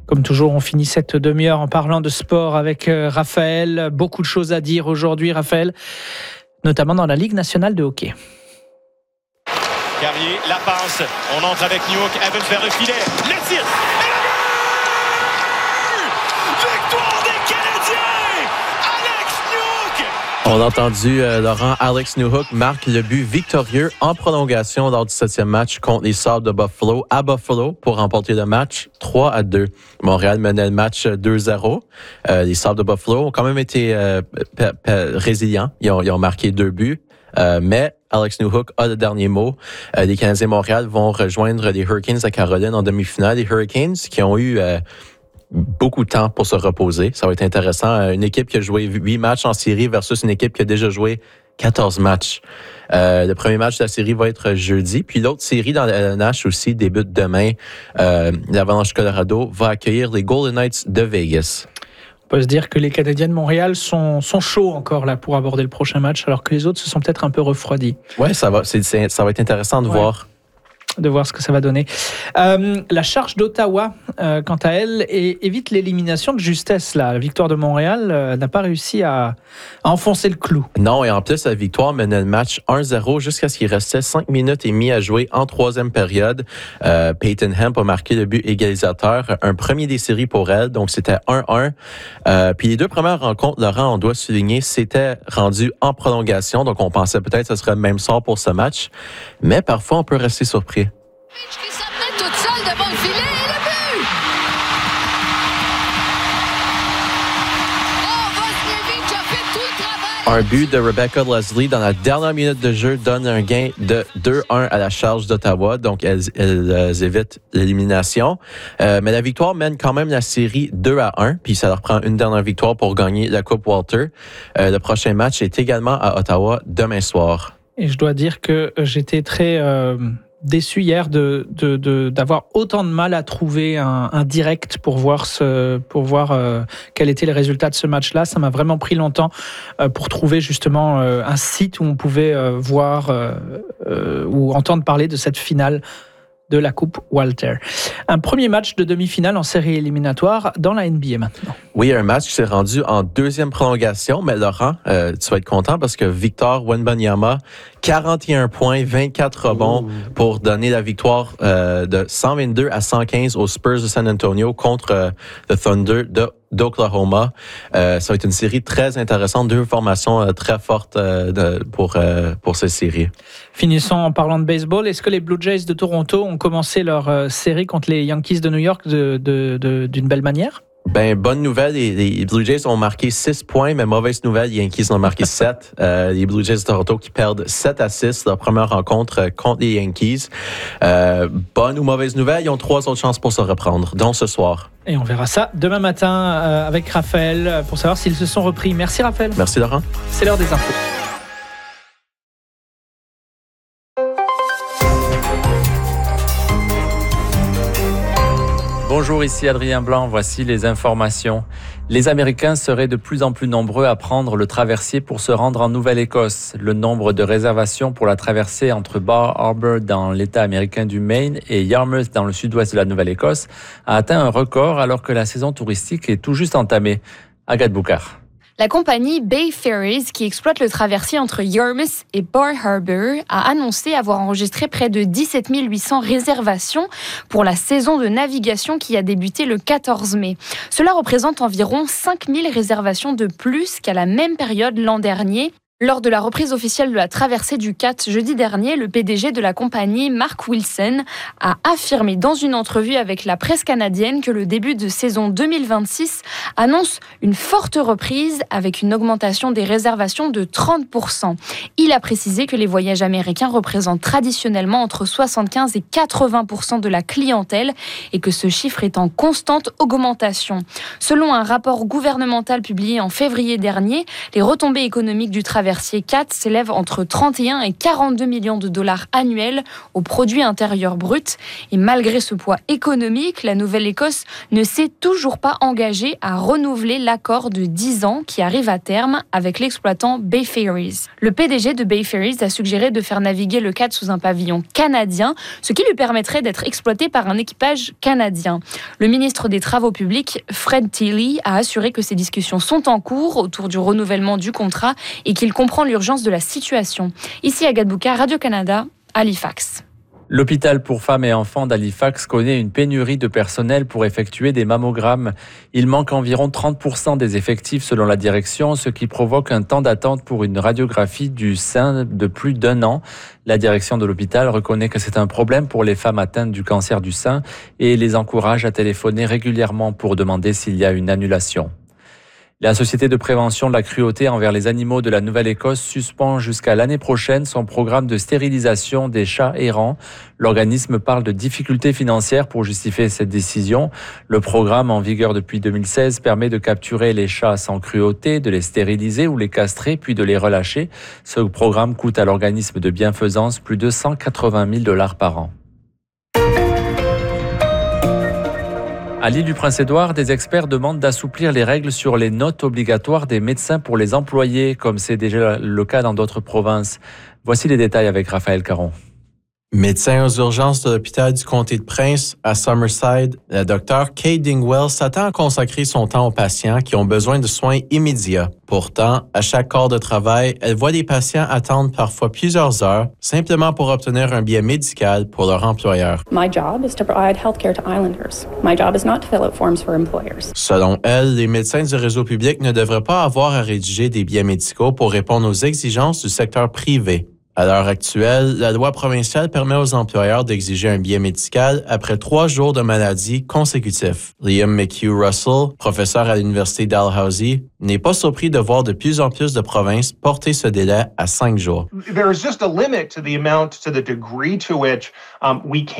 Comme toujours, on finit cette demi-heure en parlant de sport avec Raphaël. Beaucoup de choses à dire aujourd'hui, Raphaël, notamment dans la Ligue nationale de hockey. Carrier, la passe, on entre avec Newhook, Evans vers le filet, le tir, et le but! Victoire des Canadiens! Alex Newhook! On a entendu Laurent, Alex Newhook marque le but victorieux en prolongation lors du 7e match contre les Sabres de Buffalo à Buffalo pour remporter le match 3-2. Montréal menait le match 2-0. Les Sabres de Buffalo ont quand même été résilients. Ils ont marqué 2 buts. Mais Alex Newhook a le dernier mot. Les Canadiens de Montréal vont rejoindre les Hurricanes de Caroline en demi-finale. Les Hurricanes qui ont eu beaucoup de temps pour se reposer. Ça va être intéressant. Une équipe qui a joué 8 matchs en série versus une équipe qui a déjà joué 14 matchs. Le premier match de la série va être jeudi. Puis l'autre série dans la LNH aussi débute demain. L'Avalanche Colorado va accueillir les Golden Knights de Vegas. On peut se dire que les Canadiens de Montréal sont chauds encore là pour aborder le prochain match, alors que les autres se sont peut-être un peu refroidis. Ouais, ça va être intéressant de voir. De voir ce que ça va donner. La charge d'Ottawa, quant à elle, évite l'élimination de justesse. La victoire de Montréal n'a pas réussi à enfoncer le clou. Non, et en plus, la victoire menait le match 1-0 jusqu'à ce qu'il restait 5 minutes et demie à jouer en troisième période. Peyton Hemp a marqué le but égalisateur, un premier des séries pour elle, donc c'était 1-1. Puis les deux premières rencontres, Laurent, on doit souligner, c'était rendu en prolongation, donc on pensait peut-être que ce serait le même sort pour ce match, mais parfois on peut rester surpris. Qui s'amenait toute seule devant le filet et le but! Oh, Vasilevich a fait tout le travail! Un but de Rebecca Leslie dans la dernière minute de jeu donne un gain de 2-1 à la charge d'Ottawa, donc elles évitent l'élimination. Mais la victoire mène quand même la série 2-1, puis ça leur prend une dernière victoire pour gagner la Coupe Walter. Le prochain match est également à Ottawa demain soir. Et je dois dire que j'étais très déçu hier d'avoir autant de mal à trouver un direct pour voir quel était le résultat de ce match-là. Ça m'a vraiment pris longtemps pour trouver justement un site où on pouvait voir ou entendre parler de cette finale de la Coupe Walter. Un premier match de demi-finale en série éliminatoire dans la NBA maintenant. Oui, un match qui s'est rendu en deuxième prolongation, mais Laurent, tu vas être content parce que Victor Wembanyama, 41 points, 24 rebonds pour donner la victoire de 122-115 aux Spurs de San Antonio contre le Thunder d'Oklahoma. Ça va être une série très intéressante, 2 formations très fortes pour cette série. Finissons en parlant de baseball. Est-ce que les Blue Jays de Toronto ont commencé leur série contre les Yankees de New York d'une belle manière? Ben, bonne nouvelle, les Blue Jays ont marqué 6 points, mais mauvaise nouvelle, les Yankees ont marqué 7. Les Blue Jays de Toronto qui perdent 7-6 leur première rencontre contre les Yankees. Bonne ou mauvaise nouvelle, ils ont 3 autres chances pour se reprendre, dont ce soir. Et on verra ça demain matin avec Raphaël pour savoir s'ils se sont repris. Merci Raphaël. Merci Laurent. C'est l'heure des infos. Bonjour, ici Adrien Blanc, voici les informations. Les Américains seraient de plus en plus nombreux à prendre le traversier pour se rendre en Nouvelle-Écosse. Le nombre de réservations pour la traversée entre Bar Harbor dans l'État américain du Maine et Yarmouth dans le sud-ouest de la Nouvelle-Écosse a atteint un record alors que la saison touristique est tout juste entamée. Agathe Boucard. La compagnie Bay Ferries, qui exploite le traversier entre Yarmouth et Bar Harbor, a annoncé avoir enregistré près de 17 800 réservations pour la saison de navigation qui a débuté le 14 mai. Cela représente environ 5 000 réservations de plus qu'à la même période l'an dernier. Lors de la reprise officielle de la traversée du Cat jeudi dernier, le PDG de la compagnie, Mark Wilson, a affirmé dans une entrevue avec la presse canadienne que le début de saison 2026 annonce une forte reprise avec une augmentation des réservations de 30%. Il a précisé que les voyages américains représentent traditionnellement entre 75 et 80% de la clientèle et que ce chiffre est en constante augmentation. Selon un rapport gouvernemental publié en février dernier, les retombées économiques du traversier traversier 4 s'élève entre 31 et 42 millions de dollars annuels au produit intérieur brut. Et malgré ce poids économique, la Nouvelle-Écosse ne s'est toujours pas engagée à renouveler l'accord de 10 ans qui arrive à terme avec l'exploitant Bay Ferries. Le PDG de Bay Ferries a suggéré de faire naviguer le 4 sous un pavillon canadien, ce qui lui permettrait d'être exploité par un équipage canadien. Le ministre des Travaux publics, Fred Tilley, a assuré que ces discussions sont en cours autour du renouvellement du contrat et qu'il comprend l'urgence de la situation. Ici à Gadbouka, Radio-Canada, Halifax. L'hôpital pour femmes et enfants d'Halifax connaît une pénurie de personnel pour effectuer des mammogrammes. Il manque environ 30% des effectifs selon la direction, ce qui provoque un temps d'attente pour une radiographie du sein de plus d'1 an. La direction de l'hôpital reconnaît que c'est un problème pour les femmes atteintes du cancer du sein et les encourage à téléphoner régulièrement pour demander s'il y a une annulation. La Société de prévention de la cruauté envers les animaux de la Nouvelle-Écosse suspend jusqu'à l'année prochaine son programme de stérilisation des chats errants. L'organisme parle de difficultés financières pour justifier cette décision. Le programme, en vigueur depuis 2016, permet de capturer les chats sans cruauté, de les stériliser ou les castrer, puis de les relâcher. Ce programme coûte à l'organisme de bienfaisance plus de 180 000 $ par an. À l'île du Prince-Édouard, des experts demandent d'assouplir les règles sur les notes obligatoires des médecins pour les employés, comme c'est déjà le cas dans d'autres provinces. Voici les détails avec Raphaël Caron. Médecin aux urgences de l'hôpital du comté de Prince à Summerside, la docteure Kate Dingwell s'attend à consacrer son temps aux patients qui ont besoin de soins immédiats. Pourtant, à chaque corps de travail, elle voit des patients attendre parfois plusieurs heures simplement pour obtenir un billet médical pour leur employeur. My job is to provide healthcare to islanders. My job is not to fill out forms for employers. Selon elle, les médecins du réseau public ne devraient pas avoir à rédiger des billets médicaux pour répondre aux exigences du secteur privé. À l'heure actuelle, la loi provinciale permet aux employeurs d'exiger un billet médical après 3 jours de maladie consécutifs. Liam McHugh-Russell, professeur à l'Université Dalhousie, n'est pas surpris de voir de plus en plus de provinces porter ce délai à 5 jours. There is just a limit to the amount, to the degree to which we